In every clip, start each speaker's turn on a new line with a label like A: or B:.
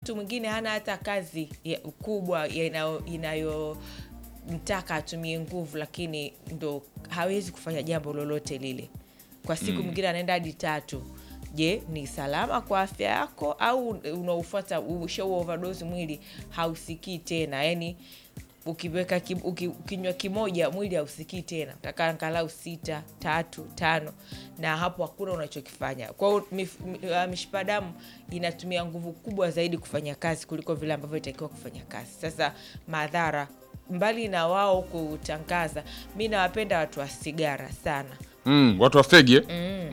A: mtu mwingine hana hata kazi kubwa inayo mtaka atumie nguvu, lakini ndo hawezi kufanya jambo lolote lile kwa siku. Mwingine anaenda hadi 3. Je, ni salama kwa afya yako? Au unaofuata ushauri overdose, mwili hausikii tena? Yani ukiweka ukinywa kimoja mwili hausikii tena, utaka angalau 6, 3, 5, na hapo hakuna unachokifanya. Kwa hiyo mishipa damu inatumia nguvu kubwa zaidi kufanya kazi kuliko vile ambavyo itakiwa kufanya kazi. Sasa madhara, mbali na wao kutangaza, mimi nawapenda watu wa sigara sana.
B: Watu wa fegi.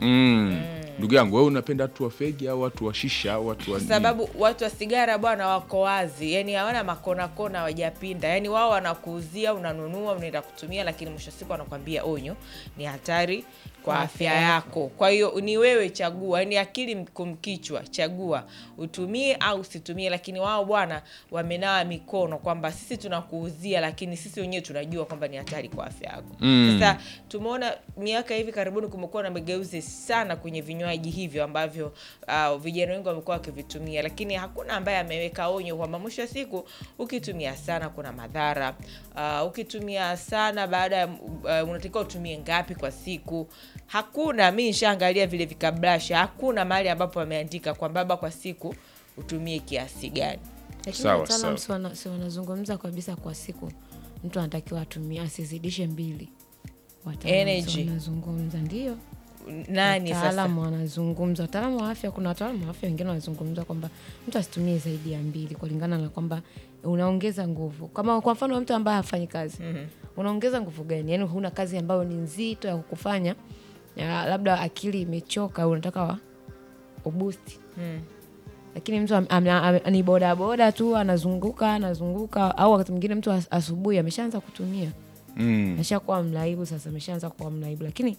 B: Ndugu yangu, wewe unapenda watu wa fegi au watu wa shisha au watu wa
A: sababu watu wa sigara bwana wako wazi, yani hawana makona kona, hawajapinda. Yani wao wanakuuzia, unanunua, unaenda kutumia, lakini mwisho siku wanakuambia onyo, ni hatari kwa afya yako. Kwa hiyo ni wewe chagua, yani akili kumkichwa, chagua utumie au usitumie. Lakini wao bwana wamenawa mikono kwamba sisi tunakuuzia, lakini sisi wenyewe tunajua kwamba ni hatari kwa afya yako. Sasa tumeona miaka hivi karibuni kumekuwa na mageuzi sana kwenye vinywaji hivyo ambavyo vijana wengi wamekuwa wakivitumia, lakini hakuna ambaye ameweka onyo kwamba mwisho wa siku ukitumia sana kuna madhara. Ukitumia sana baada unatakiwa utumie ngapi kwa siku? Hakuna. Mimi nishaangalia vile vikablasha, hakuna mahali ambapo wameandika kwamba kwa siku utumie kiasi gani.
C: Lakini wataalamu sio wanazungumza kabisa kwa siku mtu anatakiwa atumie asizidishe 2.
A: Energy
C: wanazungumza ndio.
A: Nani sasa?
C: Wataalamu wanazungumza, wataalamu wa afya. Kuna wataalamu wa afya wengine wanazungumza kwamba mtu asitumie zaidi ya 2 kulingana na kwamba unaongeza nguvu. Kama kwa mfano mtu ambaye hafanyi kazi, unaongeza nguvu gani? Yani huna kazi ambayo ni nzito ya kukufanya, labda akili imechoka, unataka uboost. Lakini mtu ni boda boda tu anazunguka, au wakati mwingine mtu asubuhi ameshaanza kutumia, ameshakuwa mlaibu, sasa ameshaanza kuwa mlaibu. Lakini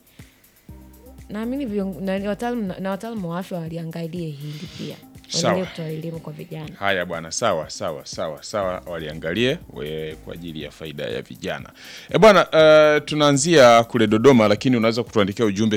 C: naamini wataalamu wa afya waliangalie hili pia, wale kutoa elimu kwa vijana.
B: Haya bwana, sawa, waliangalie kwa ajili ya faida ya vijana. Bwana, tunaanzia kule Dodoma, lakini unaweza kutuandikia ujumbe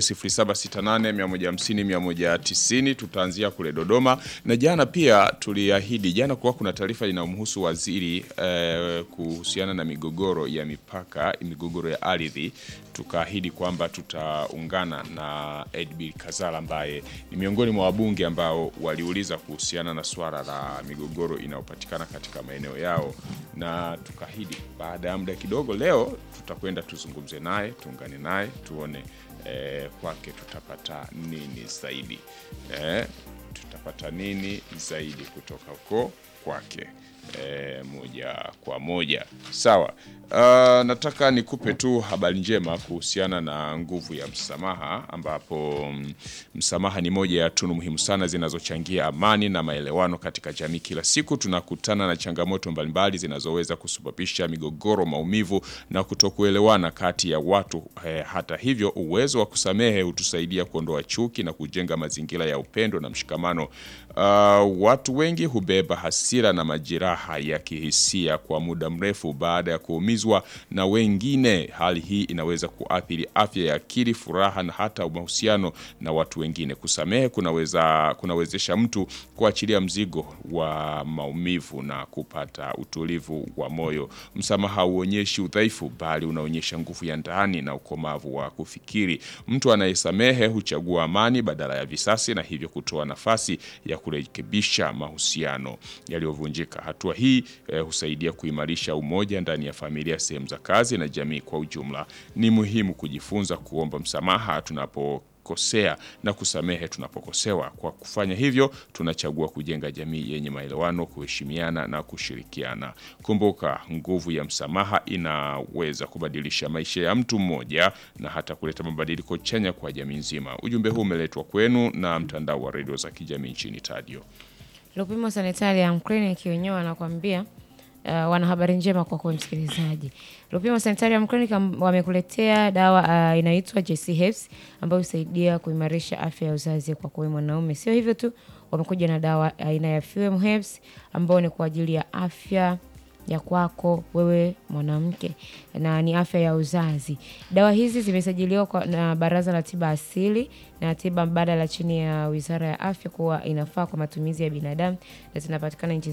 B: 0768150190. Tutaanzia kule Dodoma. Na jana pia tuliahidi, jana kwa kuna taarifa inayomhusu waziri kuhusiana na migogoro ya mipaka, migogoro ya ardhi. Tukaahidi kwamba tutaungana na Edbil Kazala ambaye ni miongoni mwa wabunge ambao waliuliza kuhusiana na swala la migogoro inayopatikana katika maeneo yao, na tukaahidi baada ya muda kidogo leo tutakwenda tuzungumze naye, tuungane naye, tuone kwake tutapata nini zaidi. Tutapata nini zaidi kutoka huko kwake moja kwa moja. Sawa. Nataka nikupe tu habari njema kuhusiana na nguvu ya msamaha, ambapo msamaha ni moja ya tunu muhimu sana zinazochangia amani na maelewano katika jamii. Kila siku tunakutana na changamoto mbalimbali zinazoweza kusababisha migogoro, maumivu na kutokuelewana kati ya watu. Hata hivyo, uwezo wa kusamehe hutusaidia kuondoa chuki na kujenga mazingira ya upendo na mshikamano. Watu wengi hubeba hasira na majeraha ya kihisia kwa muda mrefu baada ya kuumizwa na wengine. Hali hii inaweza kuathiri afya ya akili, furaha na hata mahusiano na watu wengine. Kusamehe kunawezesha mtu kuachilia mzigo wa maumivu na kupata utulivu wa moyo. Msamaha hauonyeshi udhaifu, bali unaonyesha nguvu ya ndani na ukomavu wa kufikiri. Mtu anayesamehe huchagua amani badala ya visasi, na hivyo kutoa nafasi ya kurekebisha mahusiano yaliyovunjika. Hatua hii husaidia kuimarisha umoja ndani ya familia, sehemu za kazi na jamii kwa ujumla. Ni muhimu kujifunza kuomba msamaha tunapokosea na kusamehe tunapokosewa. Kwa kufanya hivyo, tunachagua kujenga jamii yenye maelewano, kuheshimiana na kushirikiana. Kumbuka, nguvu ya msamaha inaweza kubadilisha maisha ya mtu mmoja na hata kuleta mabadiliko chanya kwa jamii nzima. Ujumbe huu umeletwa kwenu na mtandao wa redio za kijamii nchini Tadio.
C: Lupimo Sanitarium Clinic wenyewe wanakuambia wana habari njema kwa msikilizaji. Lupimo Sanitarium Clinic wamekuletea dawa inaitwa JC Herbs ambayo husaidia kuimarisha afya ya uzazi kwa kwa mwanaume. Sio hivyo tu, wamekuja na dawa aina ya Fuem Herbs ambayo ni kwa ajili ya afya ya kwako wewe mwanamke na ni afya ya uzazi. Dawa hizi zimesajiliwa na Baraza la Tiba Asili na Tiba Mbadala chini ya Wizara ya Afya kuwa inafaa kwa matumizi ya binadamu na zinapatikana nchi